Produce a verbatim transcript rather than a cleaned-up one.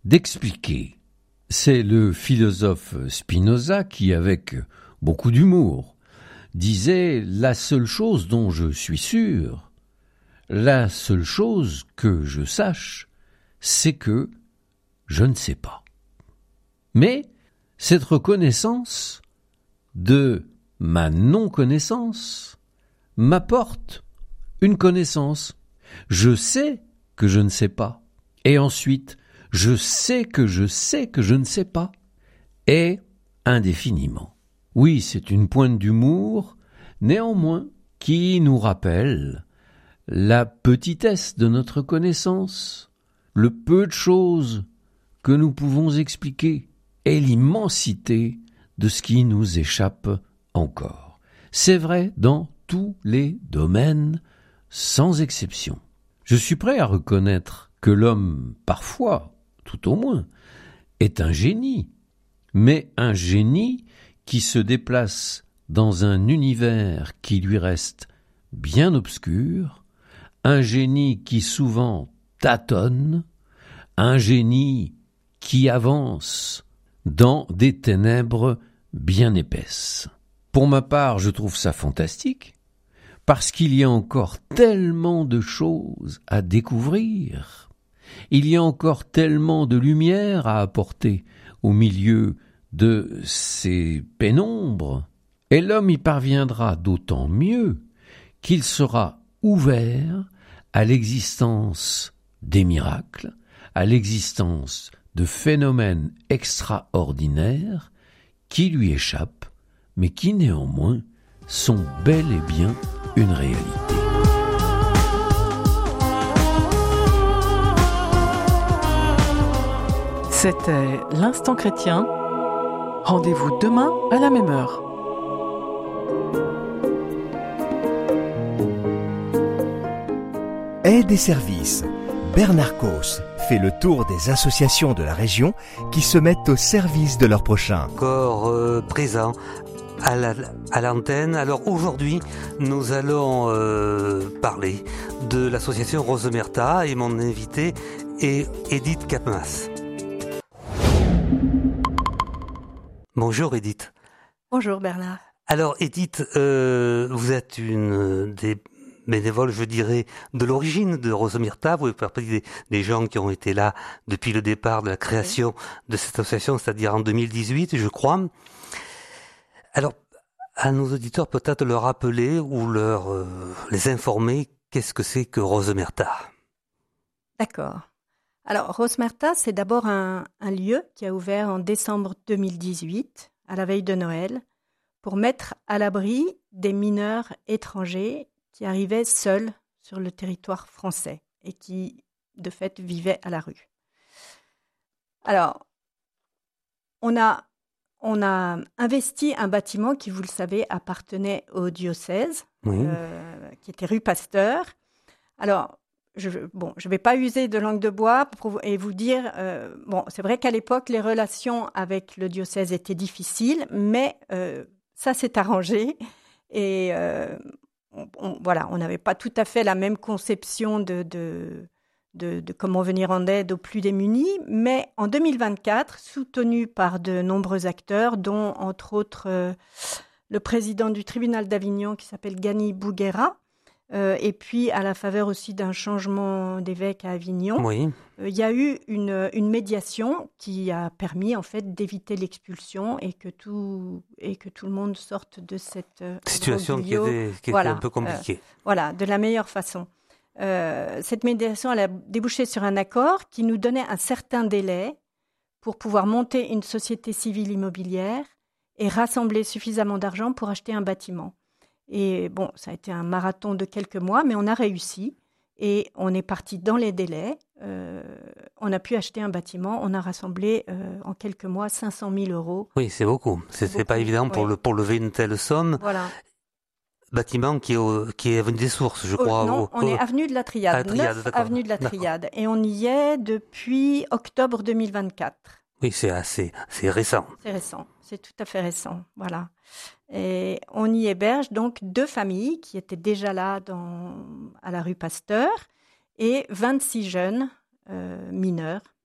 d'expliquer. C'est le philosophe Spinoza qui, avec beaucoup d'humour, disait « La seule chose dont je suis sûr, la seule chose que je sache, c'est que je ne sais pas. » Mais cette reconnaissance de ma non-connaissance m'apporte une connaissance. Je sais que je ne sais pas. Et ensuite, je sais que je sais que je ne sais pas. Et indéfiniment. Oui, c'est une pointe d'humour, néanmoins, qui nous rappelle la petitesse de notre connaissance, le peu de choses que nous pouvons expliquer, et l'immensité de ce qui nous échappe encore. C'est vrai dans tous les domaines, sans exception. Je suis prêt à reconnaître que l'homme, parfois, tout au moins, est un génie, mais un génie qui se déplace dans un univers qui lui reste bien obscur, un génie qui souvent tâtonne, un génie qui avance dans des ténèbres bien épaisses. Pour ma part, je trouve ça fantastique, parce qu'il y a encore tellement de choses à découvrir, il y a encore tellement de lumière à apporter au milieu de ces pénombres, et l'homme y parviendra d'autant mieux qu'il sera ouvert à l'existence des miracles, à l'existence de phénomènes extraordinaires qui lui échappent, mais qui néanmoins sont bel et bien une réalité. C'était l'Instant Chrétien. Rendez-vous demain à la même heure. Aide et services. Bernard Cos fait le tour des associations de la région qui se mettent au service de leurs prochains. Encore euh, présent à, la, à l'antenne. Alors aujourd'hui, nous allons euh, parler de l'association Rosemerta et mon invité est Edith Capmas. Bonjour Edith. Bonjour Bernard. Alors Edith, euh, vous êtes une des bénévoles, je dirais, de l'origine de Rosemerta. Vous faites partie des, des gens qui ont été là depuis le départ de la création oui. de cette association, c'est-à-dire en deux mille dix-huit, je crois. Alors, à nos auditeurs, peut-être leur rappeler ou leur euh, les informer qu'est-ce que c'est que Rosemerta. D'accord. Alors, Rosemerta, c'est d'abord un, un lieu qui a ouvert en décembre deux mille dix-huit, à la veille de Noël, pour mettre à l'abri des mineurs étrangers qui arrivaient seuls sur le territoire français et qui, de fait, vivaient à la rue. Alors, on a, on a investi un bâtiment qui, vous le savez, appartenait au diocèse, oui. euh, qui était rue Pasteur. Alors, je bon, je vais pas user de langue de bois pour, et vous dire, euh, bon, c'est vrai qu'à l'époque, les relations avec le diocèse étaient difficiles, mais euh, ça s'est arrangé et euh, on, on, voilà, on n'avait pas tout à fait la même conception de, de, de, de comment venir en aide aux plus démunis, mais en deux mille vingt-quatre, soutenu par de nombreux acteurs, dont entre autres euh, le président du tribunal d'Avignon qui s'appelle Gani Bouguera, Euh, et puis, à la faveur aussi d'un changement d'évêque à Avignon, oui. euh, il y a eu une, une médiation qui a permis en fait d'éviter l'expulsion et que tout, et que tout le monde sorte de cette euh, situation qui était, qui voilà, était un peu compliquée. Euh, voilà, de la meilleure façon. Euh, cette médiation, elle a débouché sur un accord qui nous donnait un certain délai pour pouvoir monter une société civile immobilière et rassembler suffisamment d'argent pour acheter un bâtiment. Et bon, ça a été un marathon de quelques mois, mais on a réussi et on est parti dans les délais. Euh, on a pu acheter un bâtiment, on a rassemblé euh, en quelques mois cinq cent mille euros. Oui, c'est beaucoup. C'est, c'est, c'est pas évident pour, oui. le, pour lever une telle somme. Voilà. Bâtiment qui est, au, qui est avenue des Sources, je crois. Oh, non, au, on au... est avenue de la Triade, ah, Triade neuf d'accord. avenue de la D'accord. Triade. Et on y est depuis octobre deux mille vingt-quatre. Oui, c'est assez, c'est récent. C'est récent, c'est tout à fait récent, voilà. Et on y héberge donc deux familles qui étaient déjà là dans, à la rue Pasteur et vingt-six jeunes euh, mineurs